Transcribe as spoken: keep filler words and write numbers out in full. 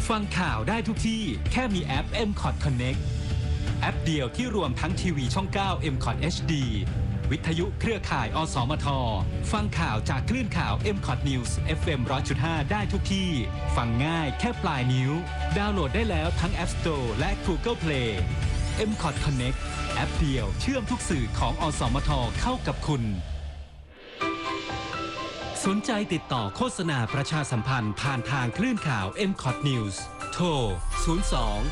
ฟังข่าวได้ทุกที่แค่มีแอป เอ็ม คอท Connect แอปเดียวที่รวมทั้งทีวีช่อง เก้า เอ็ม คอท เอช ดี วิทยุเครือข่าย อสมท ฟังข่าวจากคลื่นข่าว เอ็ม คอท News เอฟ เอ็ม หนึ่งร้อยจุดห้า ได้ทุกที่ ฟังง่ายแค่ปลายนิ้ว ดาวน์โหลดได้แล้วทั้ง App Store และ Google Play เอ็ม คอท Connect แอปเดียวเชื่อมทุกสื่อของ อสมท เข้ากับคุณสนใจติดต่อโฆษณาประชาสัมพันธ์ผ่านทางคลื่นข่าว เอ็ม คอท News โทร ศูนย์ สอง